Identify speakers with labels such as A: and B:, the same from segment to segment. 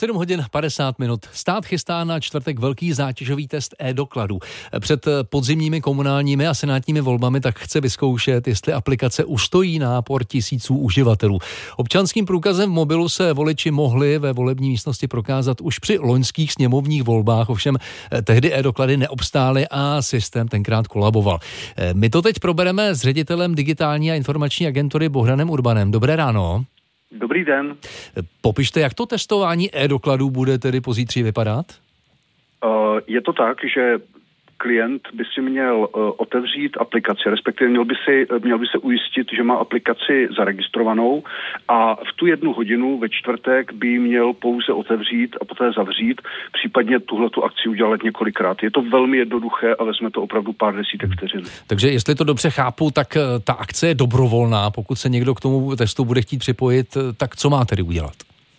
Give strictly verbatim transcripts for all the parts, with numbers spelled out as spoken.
A: sedm hodin padesát minut. Stát chystá na čtvrtek velký zátěžový test e-dokladů. Před podzimními komunálními a senátními volbami tak chce vyzkoušet, jestli aplikace ustojí nápor tisíců uživatelů. Občanským průkazem v mobilu se voliči mohli ve volební místnosti prokázat už při loňských sněmovních volbách, ovšem tehdy e-doklady neobstály a systém tenkrát kolaboval. My to teď probereme s ředitelem digitální a informační agentury Bohdanem Urbanem. Dobré ráno.
B: Dobrý den.
A: Popište, jak to testování e-dokladů bude tedy pozítří vypadat?
B: Uh, je to tak, že klient by si měl uh, otevřít aplikaci, respektive měl by, si, měl by se ujistit, že má aplikaci zaregistrovanou a v tu jednu hodinu ve čtvrtek by měl pouze otevřít a poté zavřít, případně tuhletu akci udělat několikrát. Je to velmi jednoduché a vezme to opravdu pár desítek vteřin.
A: Takže jestli to dobře chápu, tak ta akce je dobrovolná. Pokud se někdo k tomu testu bude chtít připojit, tak co má tedy udělat?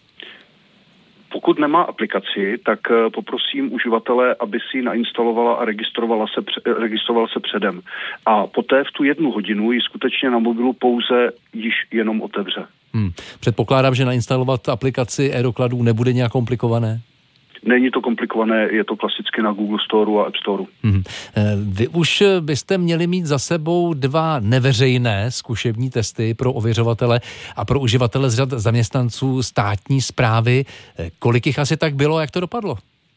B: Pokud nemá aplikaci, tak poprosím uživatele, aby si ji nainstalovala a registrovala se, registrovala se předem. A poté v tu jednu hodinu ji skutečně na mobilu pouze již jenom otevře.
A: Hmm. Předpokládám, že nainstalovat aplikaci e-dokladů nebude nějak komplikované?
B: Není to komplikované, je to klasicky na Google Storeu a App Storeu.
A: Hmm. Vy už byste měli mít za sebou dva neveřejné zkušební testy pro ověřovatele a pro uživatele z řad zaměstnanců státní správy. Kolik jich asi tak bylo a jak to dopadlo?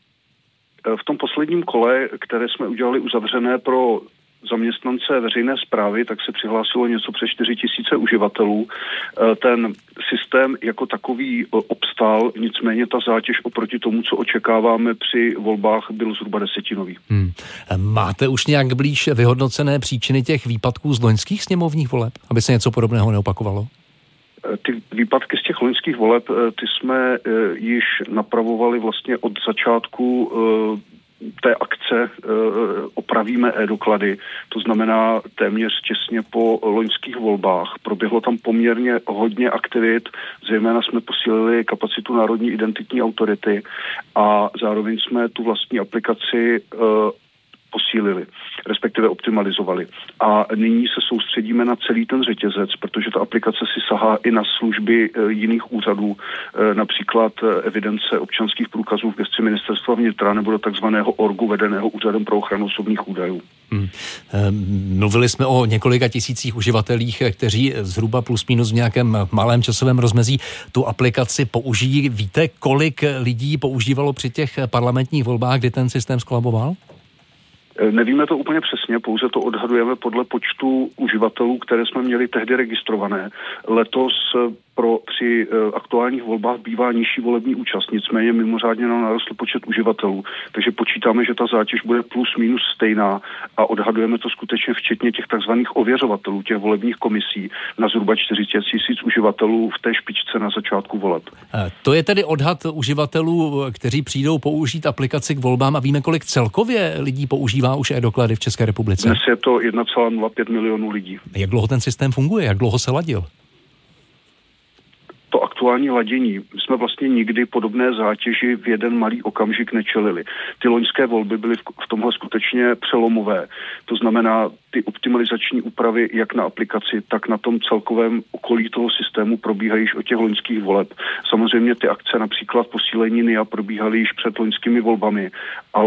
B: V tom posledním kole, které jsme udělali uzavřené pro zaměstnance veřejné správy, tak se přihlásilo něco přes čtyři tisíce uživatelů. Ten systém jako takový obstál, nicméně ta zátěž oproti tomu, co očekáváme při volbách, byl zhruba desetinový.
A: Hmm. Máte už nějak blíž vyhodnocené příčiny těch výpadků z loňských sněmovních voleb, aby se něco podobného neopakovalo?
B: Ty výpadky z těch loňských voleb, ty jsme již napravovali vlastně od začátku té akce Opravíme e-doklady, to znamená téměř těsně po loňských volbách. Proběhlo tam poměrně hodně aktivit, zejména jsme posílili kapacitu Národní identitní autority a zároveň jsme tu vlastní aplikaci posílili, respektive optimalizovali. A nyní se soustředíme na celý ten řetězec, protože ta aplikace si sahá i na služby e, jiných úřadů, e, například evidence občanských průkazů v gesci ministerstva vnitra nebo do takzvaného orgu vedeného úřadem pro ochranu osobních údajů.
A: Hmm. Mluvili jsme o několika tisících uživatelích, kteří zhruba plus minus v nějakém malém časovém rozmezí tu aplikaci použijí. Víte, kolik lidí používalo při těch parlamentních volbách, kdy ten systém skolaboval?
B: Nevíme to úplně přesně, pouze to odhadujeme podle počtu uživatelů, které jsme měli tehdy registrované. Letos pro při aktuálních volbách bývá nižší volební účast, nicméně mimořádně nám narostl počet uživatelů, takže počítáme, že ta zátěž bude plus minus stejná a odhadujeme to skutečně včetně těch takzvaných ověřovatelů, těch volebních komisí, na zhruba čtyřicet tisíc uživatelů v té špičce na začátku voleb.
A: To je tedy odhad uživatelů, kteří přijdou použít aplikaci k volbám a víme, kolik celkově lidí používá už e-doklady v České republice?
B: Dnes je to jedna celá nula pět milionů lidí.
A: Jak dlouho ten systém funguje? Jak dlouho se ladil?
B: To aktuální ladění. My jsme vlastně nikdy podobné zátěži v jeden malý okamžik nečelili. Ty loňské volby byly v tomhle skutečně přelomové. To znamená, ty optimalizační úpravy jak na aplikaci, tak na tom celkovém okolí toho systému probíhají již od těch loňských voleb. Samozřejmě ty akce, například posílení N I A, probíhaly již před loňskými volbami, ale